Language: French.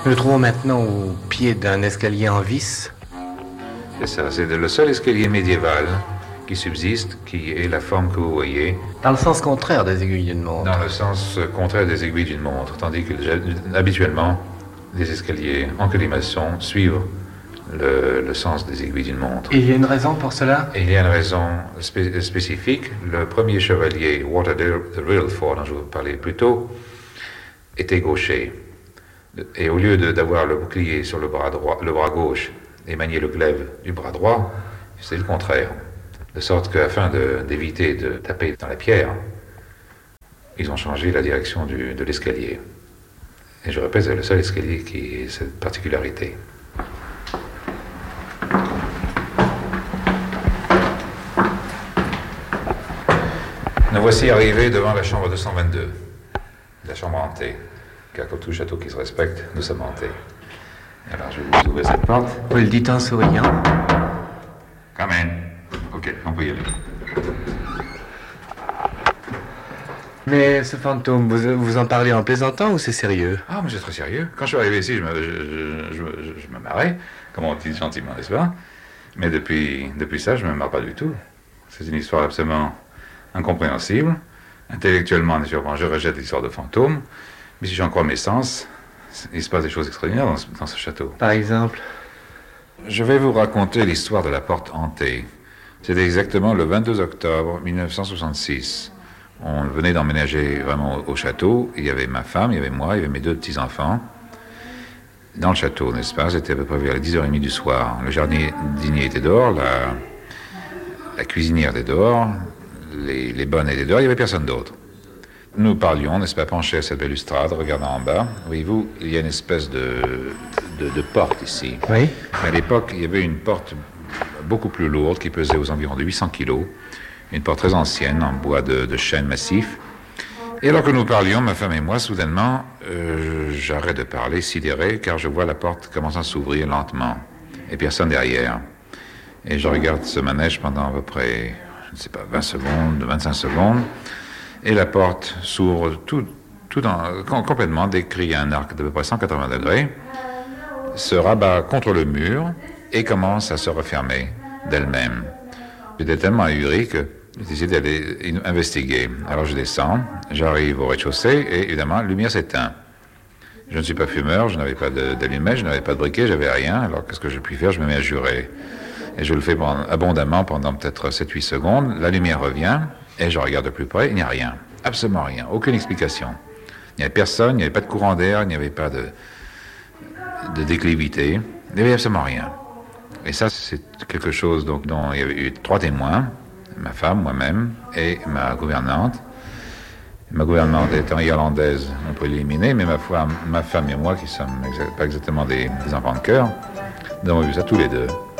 Nous nous trouvons maintenant au pied d'un escalier en vis. C'est ça, c'est le seul escalier médiéval qui subsiste, qui est la forme que vous voyez. Dans le sens contraire des aiguilles d'une montre. Dans le sens contraire des aiguilles d'une montre, tandis que habituellement, les escaliers en colimaçon suivent le sens des aiguilles d'une montre. Et il y a une raison pour cela? Et il y a une raison spécifique. Le premier chevalier, Walter de Reelford, dont je vous parlais plus tôt, était gaucher. Et au lieu d'avoir le bouclier sur le bras gauche et manier le glaive du bras droit, c'est le contraire. De sorte qu'afin d'éviter de taper dans la pierre, ils ont changé la direction de l'escalier. Et je répète, c'est le seul escalier qui a cette particularité. Nous voici arrivés devant la chambre 222, la chambre hantée, car comme tout château qui se respecte, nous sommes hantés. Alors je vais vous ouvrir cette porte. Vous le dites en souriant. Come in. Ok, on peut y aller. Mais ce fantôme, vous en parlez en plaisantant ou c'est sérieux? Ah, mais c'est très sérieux. Quand je suis arrivé ici, je me marrais, comme on dit gentiment, n'est-ce pas? Mais depuis ça, je ne me marre pas du tout. C'est une histoire absolument incompréhensible. Intellectuellement, naturellement, je rejette l'histoire de fantômes. Mais si j'en crois mes sens, il se passe des choses extraordinaires dans ce château. Par exemple? Je vais vous raconter l'histoire de la porte hantée. C'était exactement le 22 octobre 1966. On venait d'emménager vraiment au château. Il y avait ma femme, il y avait moi, il y avait mes deux petits-enfants. Dans le château, n'est-ce pas? C'était à peu près vers les 10h30 du soir. Le jardinier était dehors, la cuisinière était dehors, les bonnes étaient dehors, il n'y avait personne d'autre. Nous parlions, n'est-ce pas, penchés à cette balustrade, regardant en bas. Voyez-vous, il y a une espèce de porte ici. Oui. Mais à l'époque, il y avait une porte beaucoup plus lourde qui pesait aux environs de 800 kilos. Une porte très ancienne, en bois de chêne massif. Et alors que nous parlions, ma femme et moi, soudainement, j'arrête de parler, sidéré, car je vois la porte commençant à s'ouvrir lentement. Et personne derrière. Et je regarde ce manège pendant à peu près, je ne sais pas, 20 secondes, 25 secondes. Et la porte s'ouvre complètement, décrit un arc d'à peu près 180 degrés, se rabat contre le mur et commence à se refermer d'elle-même. J'étais tellement ahuri que j'ai décidé d'aller investiguer. Alors je descends, j'arrive au rez-de-chaussée et évidemment, la lumière s'éteint. Je ne suis pas fumeur, je n'avais pas d'allumette, je n'avais pas de briquet, j'avais rien. Alors qu'est-ce que je puis faire? Je me mets à jurer. Et je le fais abondamment pendant peut-être 7-8 secondes. La lumière revient et je regarde de plus près, il n'y a rien. Absolument rien, aucune explication. Il n'y avait personne, il n'y avait pas de courant d'air, il n'y avait pas de déclivité. Il n'y avait absolument rien. Et ça, c'est quelque chose dont il y avait eu 3 témoins, ma femme, moi-même et ma gouvernante. Ma gouvernante étant irlandaise, on peut l'éliminer, mais ma femme et moi, qui sommes pas exactement des enfants de cœur, nous avons vu ça tous les deux.